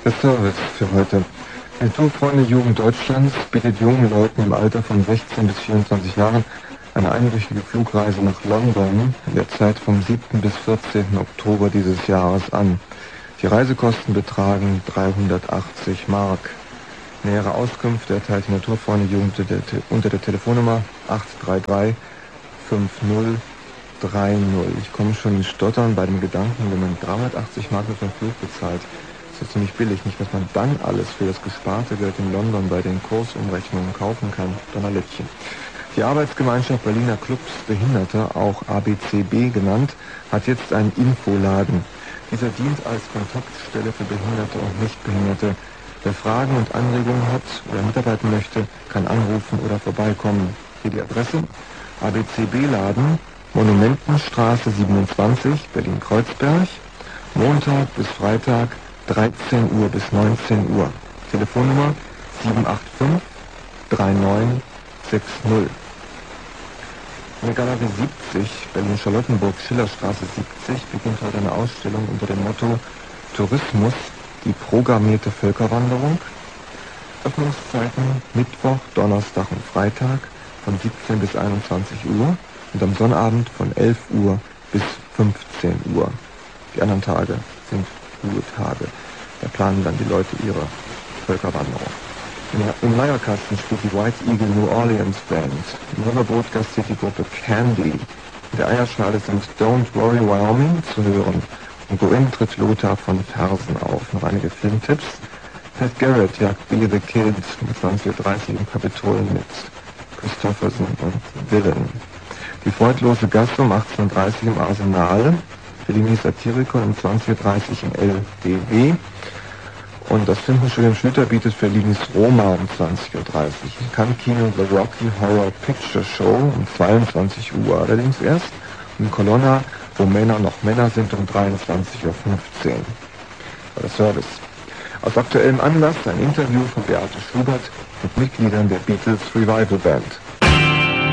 Der Service für heute. Die Tourfreunde Jugend Deutschlands bietet jungen Leuten im Alter von 16 bis 24 Jahren eine einwöchige Flugreise nach London in der Zeit vom 7. bis 14. Oktober dieses Jahres an. Die Reisekosten betragen 380 Mark. Nähere Auskünfte erteilt die Naturfreunde Jugend unter der Telefonnummer 833 5030. Ich komme schon ins Stottern bei dem Gedanken, wenn man 380 Mark für einen Flug bezahlt, ist das ziemlich billig. Nicht, was man dann alles für das gesparte Geld in London bei den Kursumrechnungen kaufen kann. Donnerlittchen. Die Arbeitsgemeinschaft Berliner Clubs Behinderte, auch ABCB genannt, hat jetzt einen Infoladen. Dieser dient als Kontaktstelle für Behinderte und Nichtbehinderte. Wer Fragen und Anregungen hat oder mitarbeiten möchte, kann anrufen oder vorbeikommen. Hier die Adresse: ABCB-Laden, Monumentenstraße 27, Berlin-Kreuzberg, Montag bis Freitag, 13 Uhr bis 19 Uhr. Telefonnummer 785 3960. In der Galerie 70, Berlin-Charlottenburg, Schillerstraße 70, beginnt heute eine Ausstellung unter dem Motto Tourismus, die programmierte Völkerwanderung. Öffnungszeiten Mittwoch, Donnerstag und Freitag von 17 bis 21 Uhr und am Sonnabend von 11 Uhr bis 15 Uhr. Die anderen Tage sind Ruhetage. Da planen dann die Leute ihre Völkerwanderung. Im Leierkasten spielt die White Eagle New Orleans Band. Im Riverboat gastiert die Gruppe Candy. In der Eierschale sind Don't Worry Wyoming zu hören. Und Goin tritt Lothar von Fersen auf. Noch einige Filmtipps. Pat Garrett jagt Billy the Kid um 20.30 Uhr im Kapitol mit Christopherson und Villain. Die freudlose Gasse um 18.30 Uhr im Arsenal. Fellini Satyricon um 20.30 Uhr im LBW. Und das Filmstudio Schlüter bietet Fellinis Roma um 20.30 Uhr. Im Cannes-Kino The Rocky Horror Picture Show um 22 Uhr allerdings erst. Und in Colonna, wo Männer noch Männer sind, um 23.15 Uhr. Bei der Service. Aus aktuellem Anlass ein Interview von Beate Schubert mit Mitgliedern der Beatles Revival Band.